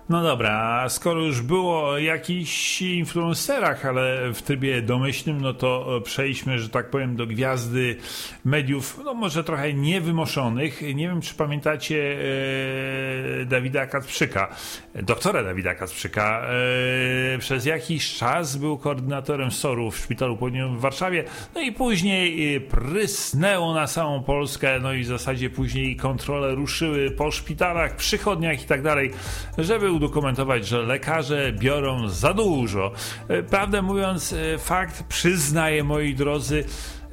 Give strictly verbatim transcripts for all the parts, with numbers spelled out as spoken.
No dobra, a skoro już było o jakichś influencerach, ale w trybie domyślnym, no to przejdźmy, że tak powiem, do gwiazdy mediów, no może trochę niewymoszonych. Nie wiem, czy pamiętacie e, Dawida Kacprzyka, doktora Dawida Kacprzyka. E, przez jakiś czas był koordynatorem S O R-u w Szpitalu Południowym w Warszawie, no i później prysnęło na całą Polskę, no i w zasadzie później kontrole ruszyły po szpitalach, przychodniach i tak dalej, żeby udokumentować, że lekarze biorą za dużo. Prawdę mówiąc, fakt, przyznaję, moi drodzy,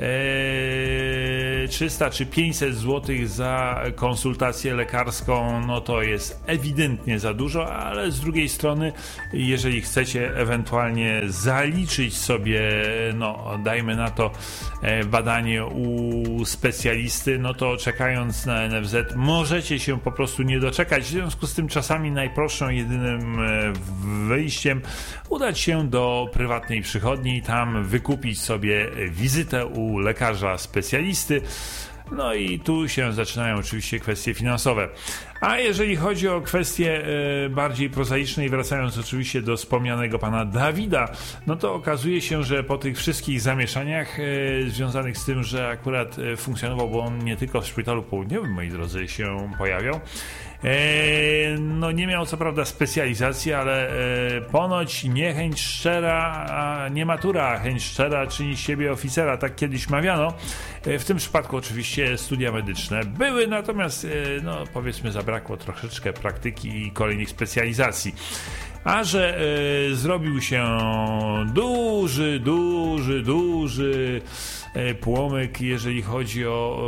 trzysta czy pięćset złotych za konsultację lekarską, no to jest ewidentnie za dużo, ale z drugiej strony, jeżeli chcecie ewentualnie zaliczyć sobie, no dajmy na to badanie u specjalisty, no to czekając na N F Z możecie się po prostu nie doczekać. W związku z tym czasami najprostszą, jedynym wyjściem udać się do prywatnej przychodni i tam wykupić sobie wizytę u lekarza specjalisty. No i tu się zaczynają oczywiście kwestie finansowe. A jeżeli chodzi o kwestie e, bardziej prozaiczne i wracając oczywiście do wspomnianego pana Dawida, no to okazuje się, że po tych wszystkich zamieszaniach e, związanych z tym, że akurat e, funkcjonował, bo on nie tylko w Szpitalu Południowym, moi drodzy, się pojawiał, E, no nie miał co prawda specjalizacji, ale e, ponoć niechęć szczera, a nie matura, a chęć szczera czyni z siebie oficera, tak kiedyś mawiano. E, w tym przypadku oczywiście studia medyczne były, natomiast e, no powiedzmy zabrakło troszeczkę praktyki i kolejnych specjalizacji. A że e, zrobił się duży, duży, duży e, płomyk, jeżeli chodzi o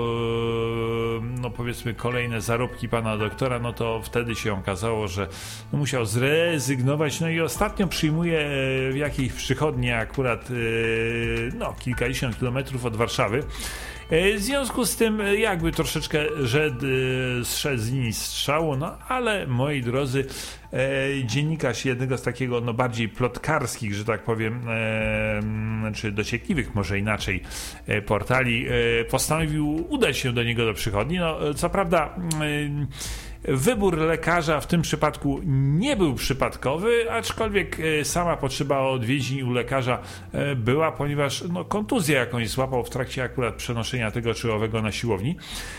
e, no powiedzmy kolejne zarobki pana doktora, no to wtedy się okazało, że no, musiał zrezygnować. No i ostatnio przyjmuje e, w jakiejś przychodni akurat e, no kilkadziesiąt kilometrów od Warszawy. W związku z tym jakby troszeczkę żed, zszedł z linii strzału, no ale moi drodzy, e, dziennikarz jednego z takiego no bardziej plotkarskich, że tak powiem, e, czy dociekliwych może inaczej e, portali, e, postanowił udać się do niego do przychodni. No co prawda e, wybór lekarza w tym przypadku nie był przypadkowy, aczkolwiek sama potrzeba odwiedzin u lekarza była, ponieważ no, kontuzję jakąś złapał w trakcie akurat przenoszenia tego czy owego na siłowni.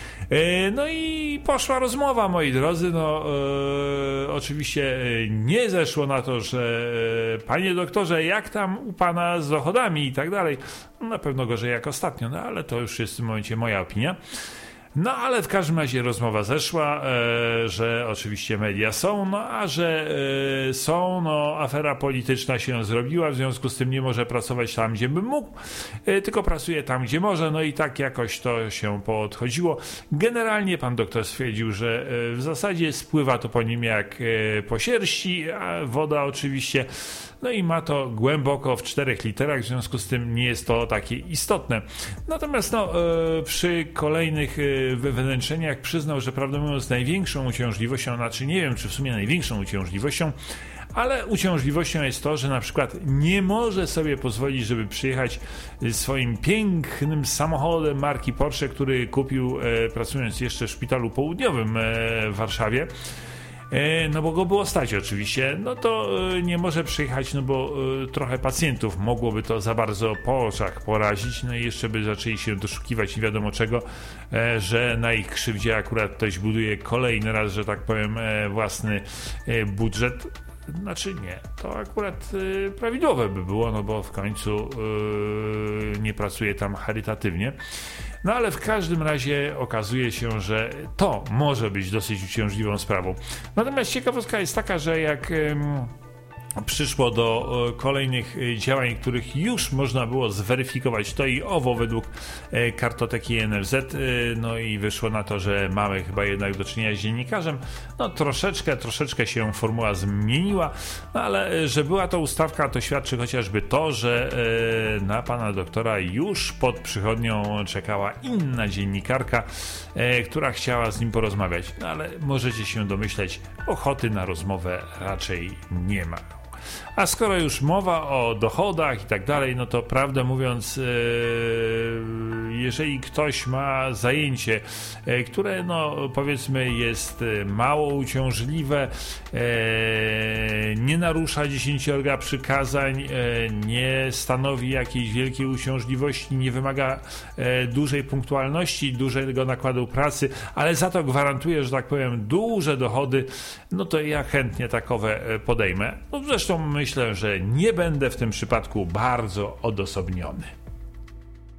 No i poszła rozmowa, moi drodzy. No e, oczywiście nie zeszło na to, że panie doktorze, jak tam u pana z dochodami i tak dalej. Na pewno gorzej jak ostatnio, no ale to już jest w tym momencie moja opinia. No ale w każdym razie rozmowa zeszła, e, że oczywiście media są, no a że e, są, no afera polityczna się zrobiła, w związku z tym nie może pracować tam, gdzie by mógł, e, tylko pracuje tam, gdzie może, no i tak jakoś to się podchodziło. Generalnie pan doktor stwierdził, że e, w zasadzie spływa to po nim jak e, po sierści, a woda oczywiście, no i ma to głęboko w czterech literach, w związku z tym nie jest to takie istotne. Natomiast no, e, przy kolejnych e, wywnętrzeniach przyznał, że prawdę mówiąc największą uciążliwością, znaczy nie wiem czy w sumie największą uciążliwością, ale uciążliwością jest to, że na przykład nie może sobie pozwolić, żeby przyjechać swoim pięknym samochodem marki Porsche, który kupił e, pracując jeszcze w Szpitalu Południowym e, w Warszawie. No bo go było stać oczywiście, no to nie może przyjechać, no bo trochę pacjentów mogłoby to za bardzo po oczach porazić, no i jeszcze by zaczęli się doszukiwać nie wiadomo czego, że na ich krzywdzie akurat ktoś buduje kolejny raz, że tak powiem, własny budżet. Znaczy nie, to akurat y, prawidłowe by było, no bo w końcu y, nie pracuje tam charytatywnie. No ale w każdym razie okazuje się, że to może być dosyć uciążliwą sprawą. Natomiast ciekawostka jest taka, że jak y, przyszło do kolejnych działań, których już można było zweryfikować to i owo według kartoteki N F Z, no i wyszło na to, że mamy chyba jednak do czynienia z dziennikarzem. No troszeczkę, troszeczkę się formuła zmieniła, no ale że była to ustawka, to świadczy chociażby to, że na pana doktora już pod przychodnią czekała inna dziennikarka, która chciała z nim porozmawiać. No ale możecie się domyśleć, ochoty na rozmowę raczej nie ma. A skoro już mowa o dochodach i tak dalej, no to prawdę mówiąc, yy, jeżeli ktoś ma zajęcie, które no powiedzmy jest mało uciążliwe, nie narusza dziesięciorga przykazań, nie stanowi jakiejś wielkiej uciążliwości, nie wymaga dużej punktualności, dużego nakładu pracy, ale za to gwarantuje, że tak powiem, duże dochody, no to ja chętnie takowe podejmę. No zresztą myślę, że nie będę w tym przypadku bardzo odosobniony.